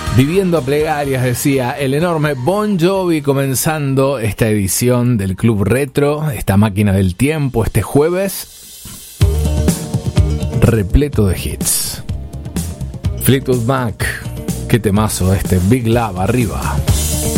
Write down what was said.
Viviendo a plegarias, decía el enorme Bon Jovi, comenzando esta edición del Club Retro, esta máquina del tiempo, este jueves repleto de hits. Fleetwood Mac, qué temazo este, Big Love, arriba.